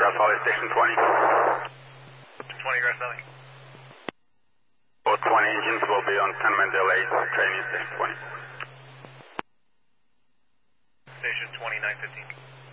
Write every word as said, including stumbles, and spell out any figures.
Grass Valley, Station twenty. twenty Grass Valley. Both twenty engines will be on ten minute delay to training Station twenty. Station twenty, nine fifteen.